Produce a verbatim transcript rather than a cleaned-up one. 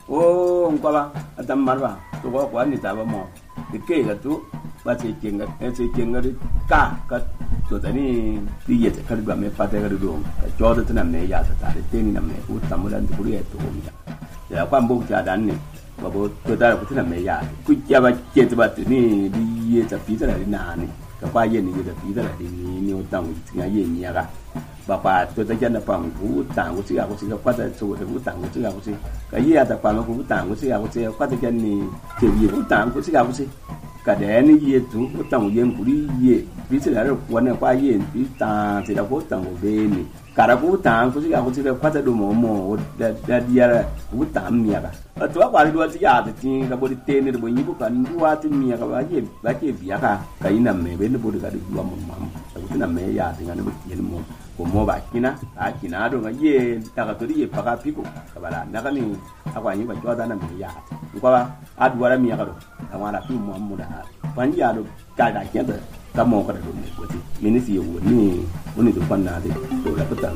oh ngwa atam marwa to ko kwa ni ta ba mo de ke ga tu ba ce kenga e ce kenga ka ka to tani ti ye ta kar ba me pa ta ga do ka jo da tana me ya ta ta de te ni na me ku ta mu dan ku ye to mi ya kwa mbo ja dan ni ba bo to da ku tana me ya ku ya ba ke ta ba ni di ye ta pi ta la na ni ka kwa ye ni ye ta pi ta la di ni ni o ta mu ti ga ye ni ya ga bà bà tôi thấy chân là bằng vũ tàng của chị à của chị qua tới số để vũ tàng của chị à của chị cái gì à tập bằng vũ tàng của chị à của chị qua tới chân này kiểu gì vũ tàng của chị à của chị cả đẻ này gì chú vũ tàng của em của đi gì ví dụ là quán này qua gì ví tàng thì là vũ tàng của bên này cả là vũ tàng của chị à của chị qua tới đồ mồ mồ để để đi là vũ tàng mía cả ở chỗ qua đi đồ chị à thì cái body tên này đồ như bữa cần qua tới mía cái cái gì cái gì bía cả cái nằm mề bên nó body cái đồ mồm mồm cái nằm mề ya thì cái nó bị gì mồm mo ba kina a kina do nga ye taka to di paka piko kabala naka ni akwa nyi ba jwa na mi ya ko ba adwara mi ya do amara fi mo mu da ban ya do ka da ke da ka mo ka do ne ko ti minisi yo ni woni do panna de to la pata